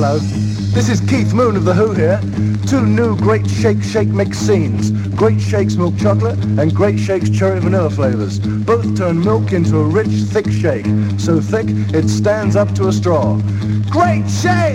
Hello, this is Keith Moon of The Who here. 2 new Great Shake mix scenes. Great Shakes milk chocolate and Great Shakes cherry vanilla flavors. Both turn milk into a rich, thick shake. So thick, it stands up to a straw. Great Shake!